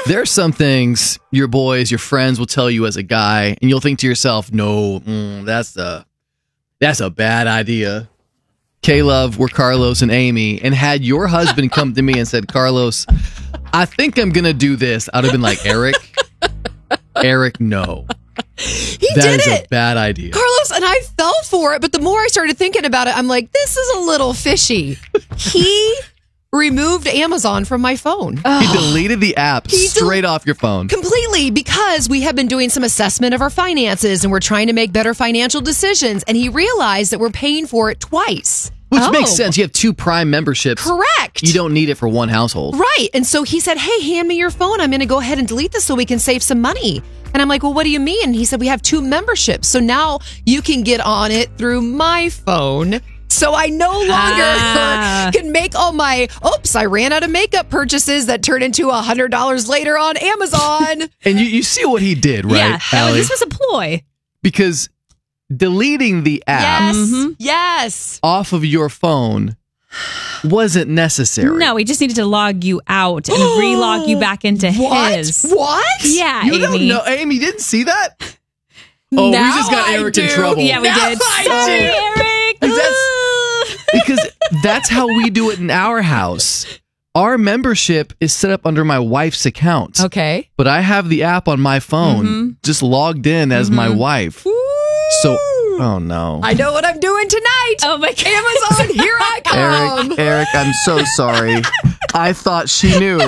There are some things your boys, your friends will tell you as a guy, and you'll think to yourself, no, that's a bad idea. K-Love, we're Carlos and Amy, and had your husband come to me and said, Carlos, I think I'm going to do this, I'd have been like, Eric, no. He That did is it. a bad idea. Carlos, and I fell for it, but the more I started thinking about it, I'm like, this is a little fishy. He removed Amazon from my phone. He deleted the app straight off your phone. Completely, because we have been doing some assessment of our finances and we're trying to make better financial decisions. And he realized that we're paying for it twice. Which makes sense. You have 2 Prime memberships. Correct. You don't need it for one household. Right. And so he said, hey, hand me your phone. I'm going to go ahead and delete this so we can save some money. And I'm like, well, what do you mean? And he said, we have 2 memberships. So now you can get on it through my phone. So I no longer can make all my, I ran out of makeup purchases that turn into $100 later on Amazon. And you see what he did, right, Yeah, Allie? this was a ploy. Because deleting the app Yes. off of your phone wasn't necessary. No, he just needed to log you out and re-log you back into his. What? Yeah, You Amy. don't know. Amy didn't see that? Oh, Now we just got I Eric in do. trouble. Yeah, we Now did. I Sorry, do. Eric. Because that's how we do it in our house. Our membership is set up under my wife's account. Okay. But I have the app on my phone just logged in as my wife. So, oh no. I know what I'm doing tonight. Oh my God. Amazon, here I come. Eric, I'm so sorry. I thought she knew.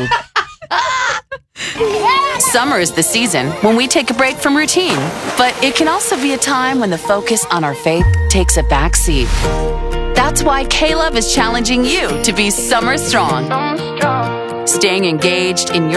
Summer is the season when we take a break from routine, but it can also be a time when the focus on our faith takes a back seat. That's why K-Love is challenging you to be summer strong. Staying engaged in your